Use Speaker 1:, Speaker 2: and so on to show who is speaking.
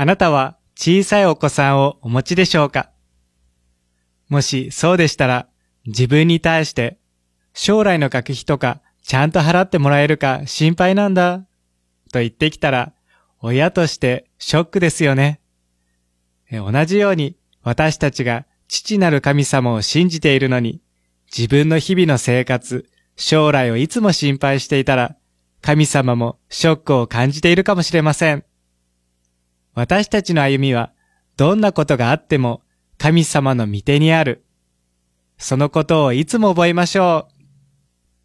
Speaker 1: あなたは小さいお子さんをお持ちでしょうか？もしそうでしたら、自分に対して将来の学費とかちゃんと払ってもらえるか心配なんだと言ってきたら、親としてショックですよね。同じように私たちが父なる神様を信じているのに、自分の日々の生活、将来をいつも心配していたら、神様もショックを感じているかもしれません。私たちの歩みは、どんなことがあっても神様の御手にある。そのことをいつも覚えましょう。